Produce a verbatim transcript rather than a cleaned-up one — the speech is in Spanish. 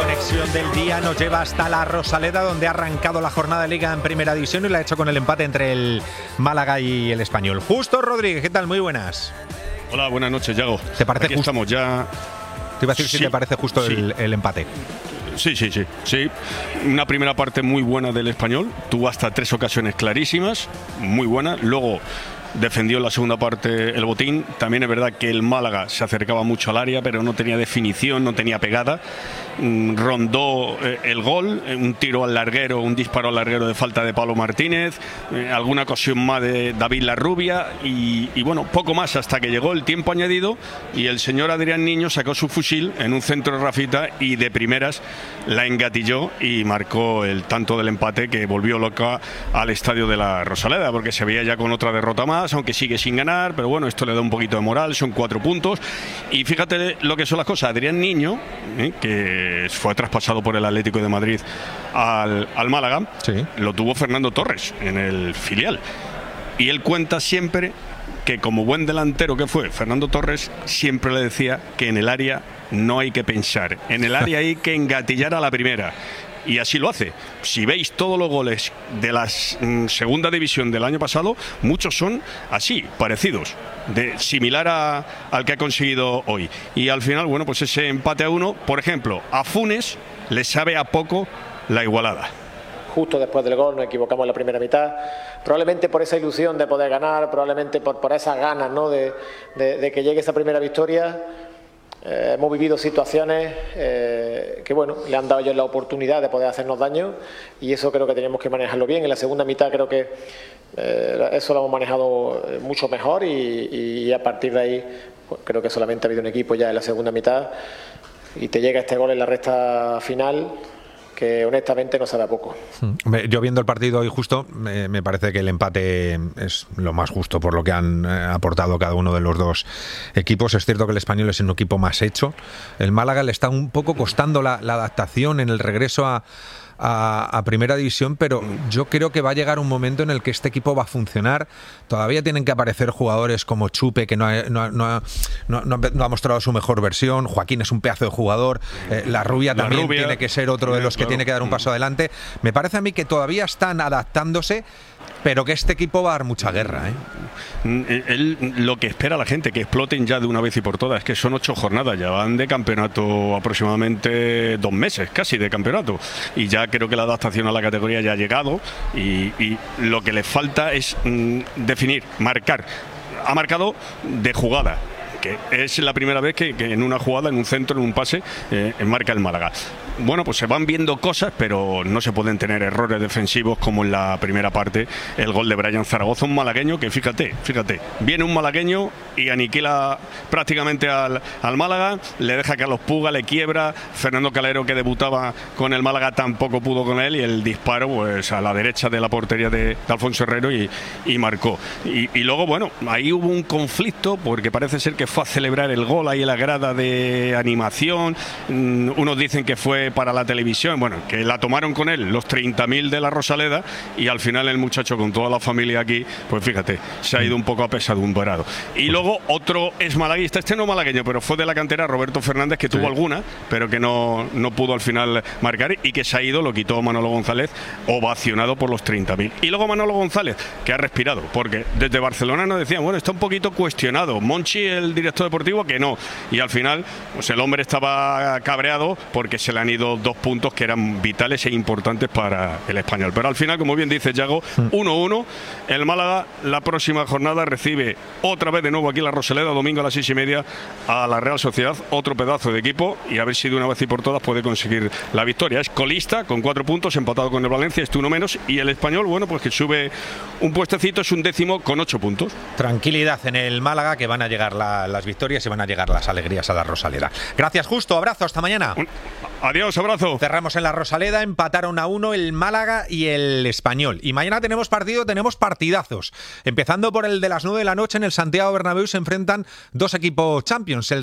conexión del día nos lleva hasta la Rosaleda, donde ha arrancado la jornada de Liga en Primera División y la ha hecho con el empate entre el Málaga y el Español. Justo Rodríguez, ¿qué tal? Muy buenas. Hola, buenas noches, Yago. ¿Te parece Aquí justo? estamos ya. Te iba a decir sí, si te parece justo sí. el, el empate. Sí, sí, sí, sí. Una primera parte muy buena del Español. Tuvo hasta tres ocasiones clarísimas, muy buenas. Luego defendió en la segunda parte el botín. También es verdad que el Málaga se acercaba mucho al área, pero no tenía definición, no tenía pegada. Rondó eh, el gol, un tiro al larguero, un disparo al larguero de falta de Pablo Martínez, eh, alguna ocasión más de David Larrubia y, y bueno, poco más hasta que llegó el tiempo añadido y el señor Adrián Niño sacó su fusil en un centro de Rafita y de primeras la engatilló y marcó el tanto del empate que volvió loca al estadio de la Rosaleda, porque se veía ya con otra derrota más, aunque sigue sin ganar, pero bueno, esto le da un poquito de moral, son cuatro puntos y fíjate lo que son las cosas. Adrián Niño, eh, que fue traspasado por el Atlético de Madrid al, al Málaga, sí. Lo tuvo Fernando Torres en el filial y él cuenta siempre que como buen delantero que fue Fernando Torres, siempre le decía que en el área no hay que pensar, en el área hay que engatillar a la primera. Y así lo hace. Si veis todos los goles de la mm, segunda división del año pasado, muchos son así, parecidos, de similar a, al que ha conseguido hoy. Y al final, bueno, pues ese empate a uno, por ejemplo, a Funes le sabe a poco la igualada. Justo después del gol nos equivocamos en la primera mitad, probablemente por esa ilusión de poder ganar, probablemente por, por esas ganas, ¿no?, de, de, de que llegue esa primera victoria. Eh, hemos vivido situaciones eh, que bueno, le han dado ellos la oportunidad de poder hacernos daño y eso creo que tenemos que manejarlo bien. En la segunda mitad creo que eh, eso lo hemos manejado mucho mejor y, y a partir de ahí pues, creo que solamente ha habido un equipo ya en la segunda mitad y te llega este gol en la recta final que honestamente no sabe a poco. Yo viendo el partido hoy justo, me, me parece que el empate es lo más justo por lo que han eh, aportado cada uno de los dos equipos. Es cierto que el Español es un equipo más hecho. El Málaga le está un poco costando la, la adaptación en el regreso a A, a Primera División, pero yo creo que va a llegar un momento en el que este equipo va a funcionar. Todavía tienen que aparecer jugadores como Chupe, que no ha, no, no, no, no ha mostrado su mejor versión. Joaquín es un pedazo de jugador. Eh, la Rubia la también Rubia, tiene que ser otro de los que claro. tiene que dar un paso adelante. Me parece a mí que todavía están adaptándose, pero que este equipo va a dar mucha guerra, ¿eh? Él, lo que espera la gente, que exploten ya de una vez y por todas, es que son ocho jornadas, ya van de campeonato aproximadamente dos meses, casi de campeonato, y ya creo que la adaptación a la categoría ya ha llegado y, y lo que les falta es mm, definir, marcar. Ha marcado de jugada, que es la primera vez que, que en una jugada, en un centro, en un pase, eh, marca el Málaga. Bueno, pues se van viendo cosas, pero no se pueden tener errores defensivos como en la primera parte, el gol de Brian Zaragoza, un malagueño que fíjate, fíjate, viene un malagueño y aniquila prácticamente al, al Málaga, le deja que a los Puga, le quiebra, Fernando Calero, que debutaba con el Málaga, tampoco pudo con él y el disparo pues a la derecha de la portería de, de Alfonso Herrero y, y marcó. Y, y luego, bueno, ahí hubo un conflicto porque parece ser que fue a celebrar el gol ahí en la grada de animación, unos dicen que fue para la televisión, bueno, que la tomaron con él los treinta mil de la Rosaleda y al final el muchacho con toda la familia aquí, pues fíjate, se ha ido un poco apesadumbrado. Y luego otro es malaguista, este no malagueño, pero fue de la cantera, Roberto Fernández, que sí. tuvo alguna, pero que no, no pudo al final marcar y que se ha ido, lo quitó Manolo González, ovacionado por los treinta mil. Y luego Manolo González, que ha respirado, porque desde Barcelona nos decían, bueno, está un poquito cuestionado, Monchi, el director deportivo, que no, y al final pues el hombre estaba cabreado porque se le han ido dos puntos que eran vitales e importantes para el Español. Pero al final, como bien dice Yago, uno uno, el Málaga la próxima jornada recibe otra vez de nuevo aquí en la Rosaleda, domingo a las seis y media, a la Real Sociedad, otro pedazo de equipo, y a ver si de una vez y por todas puede conseguir la victoria. Es colista con cuatro puntos, empatado con el Valencia, este uno menos, y el Español, bueno, pues que sube un puestecito, es un décimo con ocho puntos. Tranquilidad en el Málaga, que van a llegar la, las victorias y van a llegar las alegrías a la Rosaleda. Gracias, Justo, abrazo, hasta mañana. Un, adiós, abrazo. Cerramos en la Rosaleda, empataron a uno el Málaga y el Español. Y mañana tenemos partido, tenemos partidazos. Empezando por el de las nueve de la noche, en el Santiago Bernabéu se enfrentan dos equipos Champions. El